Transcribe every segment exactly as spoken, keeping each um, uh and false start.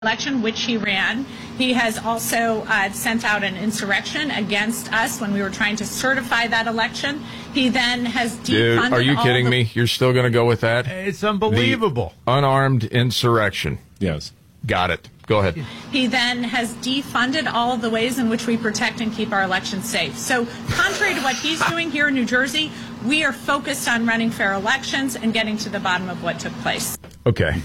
election, which he ran. He has also uh, sent out an insurrection against us when we were trying to certify that election. He then has defunded. Dude, are you all kidding the- me? You're still going to go with that? It's unbelievable. The unarmed insurrection. Yes. Got it. Go ahead. He then has defunded all of the ways in which we protect and keep our elections safe. So contrary to what he's doing here in New Jersey, we are focused on running fair elections and getting to the bottom of what took place. Okay.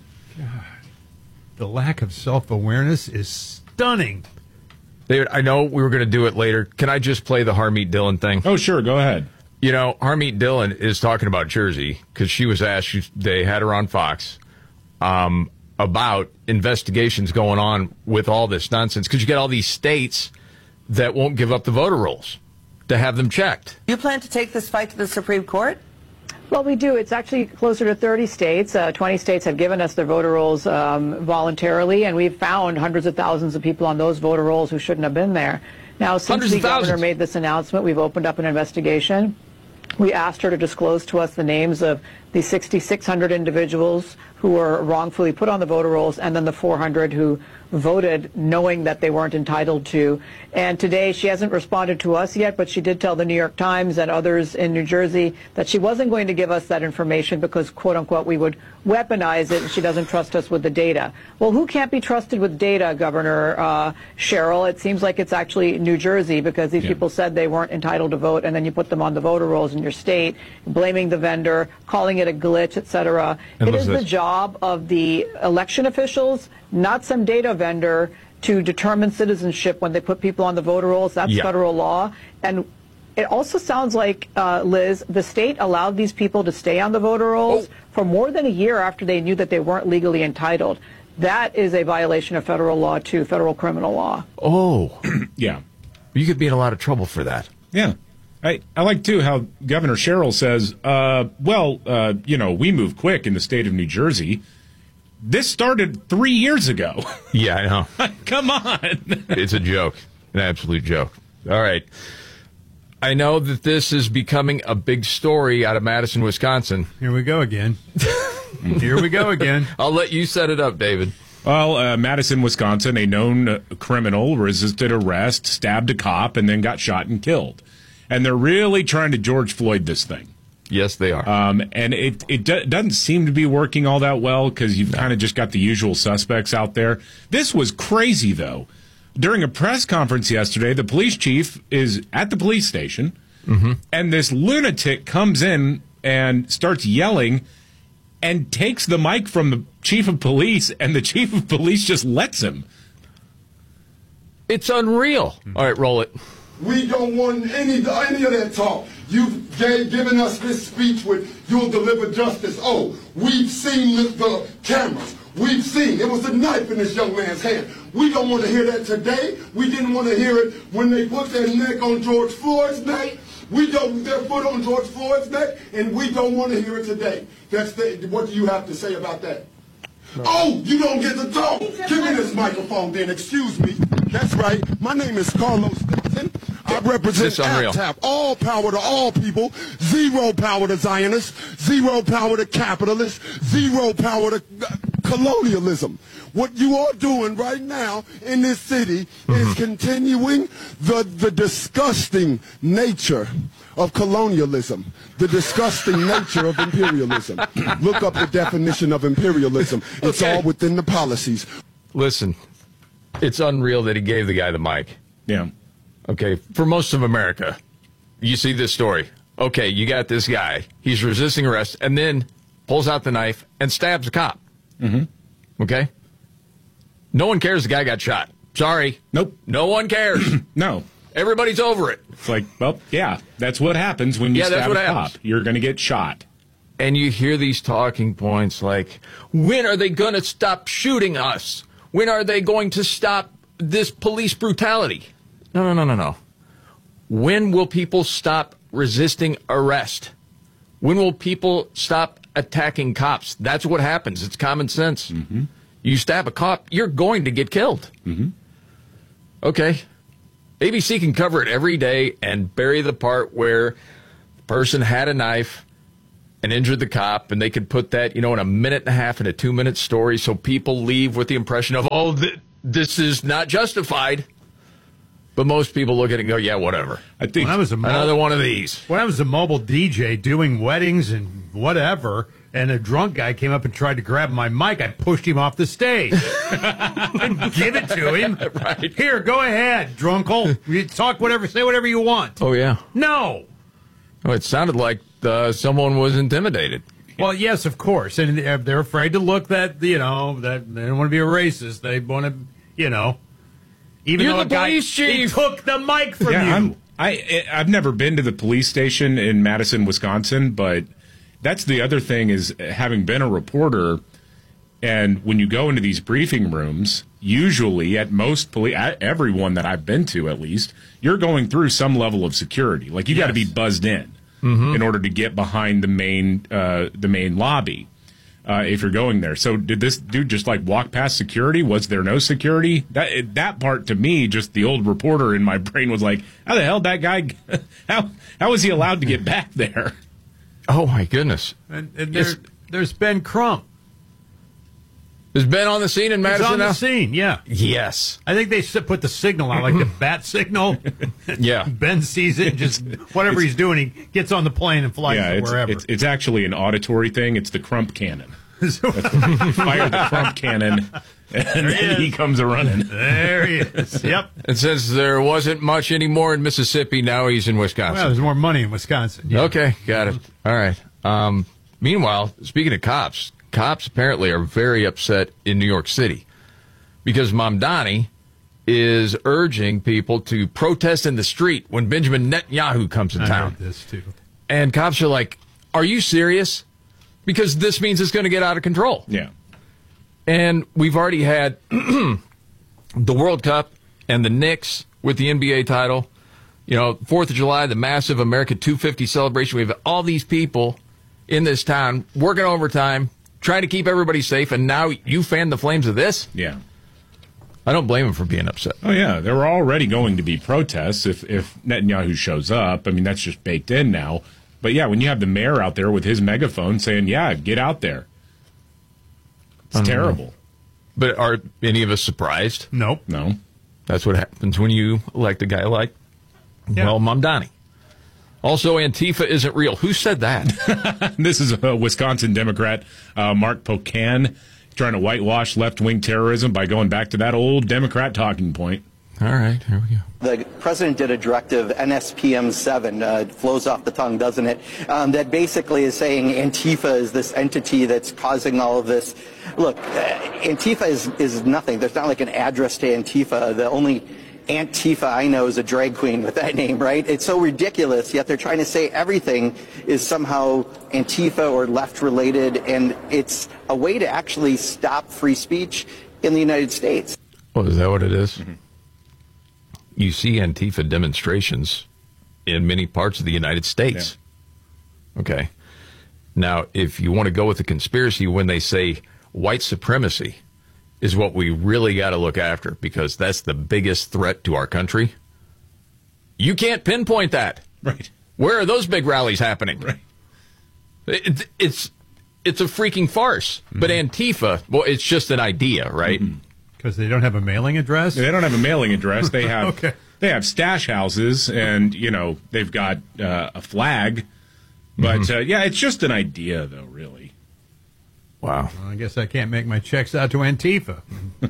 The lack of self-awareness is stunning. David, I know we were going to do it later. Can I just play the Harmeet Dillon thing? Oh, sure. Go ahead. You know, Harmeet Dillon is talking about Jersey because she was asked, she, they had her on Fox, um, about investigations going on with all this nonsense. Because you get all these states that won't give up the voter rolls to have them checked. Do you plan to take this fight to the Supreme Court? Well, we do. It's actually closer to thirty states. Uh, twenty states have given us their voter rolls um, voluntarily, and we've found hundreds of thousands of people on those voter rolls who shouldn't have been there. Now, since Hundreds the of governor thousands. made this announcement, we've opened up an investigation. We asked her to disclose to us the names of the six thousand six hundred individuals who were wrongfully put on the voter rolls, and then the four hundred who voted knowing that they weren't entitled to. And today she hasn't responded to us yet, but she did tell the New York Times and others in New Jersey that she wasn't going to give us that information because, quote unquote, we would weaponize it and she doesn't trust us with the data. Well, who can't be trusted with data, Governor uh, Sherrill? It seems like it's actually New Jersey because these Yeah. people said they weren't entitled to vote, and then you put them on the voter rolls in your state, blaming the vendor, calling it a glitch, et cetera. And It is listen to the this. job of the election officials, not some data vendor, to determine citizenship when they put people on the voter rolls. That's Yeah. federal law. And it also sounds like, uh, Liz, the state allowed these people to stay on the voter rolls Oh. for more than a year after they knew that they weren't legally entitled. That is a violation of federal law, too, federal criminal law. Oh, Yeah. you could be in a lot of trouble for that. Yeah. I, I like, too, how Governor Sherrill says, uh, well, uh, you know, we move quick in the state of New Jersey. This started three years ago. Yeah, I know. Come on. It's a joke, an absolute joke. All right. I know that this is becoming a big story out of Madison, Wisconsin. Here we go again. Here we go again. I'll let you set it up, David. Well, uh, Madison, Wisconsin, a known uh, criminal resisted arrest, stabbed a cop, and then got shot and killed. And they're really trying to George Floyd this thing. Yes, they are. Um, and it, it do- doesn't seem to be working all that well because you've kind of just got the usual suspects out there. This was crazy, though. During a press conference yesterday, the police chief is at the police station, Mm-hmm. and this lunatic comes in and starts yelling and takes the mic from the chief of police, and the chief of police just lets him. It's unreal. All right, roll it. We don't want any any of that talk. You've gave, given us this speech with you'll deliver justice. Oh, we've seen the, the cameras. We've seen. It was a knife in this young man's hand. We don't want to hear that today. We didn't want to hear it when they put their neck on George Floyd's neck. We don't their foot on George Floyd's neck, and we don't want to hear it today. That's the, what do you have to say about that? No. Oh, you don't get to talk. Give me this microphone then. Excuse me. That's right. My name is Carlos Stinson. I represent It's unreal. A P T A P. All power to all people. Zero power to Zionists. Zero power to capitalists. Zero power to uh, colonialism. What you are doing right now in this city mm-hmm. is continuing the, the disgusting nature of colonialism, the disgusting nature of imperialism. Look up the definition of imperialism. It's Okay. all within the policies. Listen, it's unreal that he gave the guy the mic. Yeah. Okay, for most of America, you see this story. Okay, you got this guy. He's resisting arrest and then pulls out the knife and stabs a cop. Mm-hmm. Okay? No one cares the guy got shot. Sorry. Nope. No one cares. No. Everybody's over it. It's like, well, yeah, that's what happens when you Yeah, that's stab what a happens. cop. You're going to get shot. And you hear these talking points like, when are they going to stop shooting us? When are they going to stop this police brutality? No, no, no, no, no. When will people stop resisting arrest? When will people stop attacking cops? That's what happens. It's common sense. Mm-hmm. You stab a cop, you're going to get killed. Mm-hmm. Okay. A B C can cover it every day and bury the part where the person had a knife and injured the cop, and they could put that, you know, in a minute and a half in a two-minute story so people leave with the impression of, oh, th- this is not justified. But most people look at it and go, yeah, whatever. I think when I was a mo- another one of these. When I was a mobile D J doing weddings and whatever, and a drunk guy came up and tried to grab my mic, I pushed him off the stage. Didn't give it to him. Right. Here, go ahead, drunkle. You talk whatever, say whatever you want. Oh, yeah. No. Oh, it sounded like uh, someone was intimidated. Well, yes, of course, and they're afraid to look that, you know, that they don't want to be a racist. They want to, you know, even You're though the a guy police chief. he took the mic from Yeah, you. I'm, I I've never been to the police station in Madison, Wisconsin, but that's the other thing is having been a reporter, and when you go into these briefing rooms, usually at most police, everyone that I've been to at least, you're going through some level of security. Like you got to be buzzed in mm-hmm. in order to get behind the main uh, the main lobby uh, if you're going there. So did this dude just like walk past security? Was there no security? That that part to me, just the old reporter in my brain was like, how the hell that guy? How how was he allowed to get back there? Oh, my goodness. And, and there, there's Ben Crump. Has Ben on the scene in Madison He's on now? the scene, yeah. Yes. I think they s- put the signal out, like the bat signal. Yeah. Ben sees it and just, whatever he's doing, he gets on the plane and flies Yeah, to it's, wherever. it's it's actually an auditory thing. It's the Crump cannon. Fire the Crump cannon, and then he comes a running. There he is. Yep. And since there wasn't much anymore in Mississippi, now he's in Wisconsin. Well, there's more money in Wisconsin. Yeah. Okay, got it. All right. Um, meanwhile, speaking of cops, cops apparently are very upset in New York City because Mamdani is urging people to protest in the street when Benjamin Netanyahu comes to I town. heard this too. And cops are like, are you serious? Because this means it's going to get out of control. Yeah. And we've already had the World Cup and the Knicks with the N B A title. You know, fourth of July, the massive America two fifty celebration. We have all these people in this town working overtime, trying to keep everybody safe, and now you fan the flames of this? Yeah. I don't blame him for being upset. Oh, yeah. There were already going to be protests if, if Netanyahu shows up. I mean, that's just baked in now. But, yeah, when you have the mayor out there with his megaphone saying, yeah, get out there. It's terrible. Know. But are any of us surprised? Nope. No. That's what happens when you elect a guy like, Yeah. well, Mamdani. Also, Antifa isn't real. Who said that? This is a Wisconsin Democrat, uh, Mark Pocan, trying to whitewash left-wing terrorism by going back to that old Democrat talking point. All right, here we go. The president did a directive, N S P M seven, uh, it flows off the tongue, doesn't it, um, that basically is saying Antifa is this entity that's causing all of this. Look, uh, Antifa is, is nothing. There's not like an address to Antifa. The only Antifa I know is a drag queen with that name, right? It's so ridiculous, yet they're trying to say everything is somehow Antifa or left-related, and it's a way to actually stop free speech in the United States. Oh, is that what it is? Mm-hmm. You see Antifa demonstrations in many parts of the United States. Yeah. Okay. Now, if you want to go with the conspiracy when they say white supremacy is what we really got to look after because that's the biggest threat to our country, you can't pinpoint that. Right. Where are those big rallies happening? Right. It, it's, it's a freaking farce. Mm-hmm. But Antifa, well, it's just an idea, right? Mm-hmm. Because they don't have a mailing address? They don't have a mailing address. They have okay. They have stash houses, and, you know, they've got uh, a flag. But, mm-hmm. uh, yeah, it's just an idea, though, really. Wow. Well, I guess I can't make my checks out to Antifa.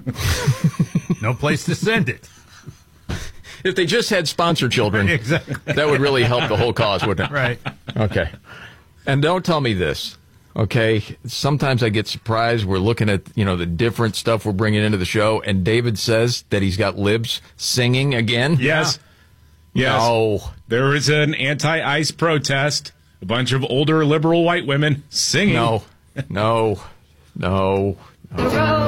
No place to send it. If they just had sponsor children, exactly. that would really help the whole cause, wouldn't it? Right. Okay. And don't tell me this. Okay, sometimes I get surprised. We're looking at, you know, the different stuff we're bringing into the show, and David says that he's got libs singing again. Yes. Yes. No. There is an anti-ICE protest. A bunch of older liberal white women singing. No. No. No. No.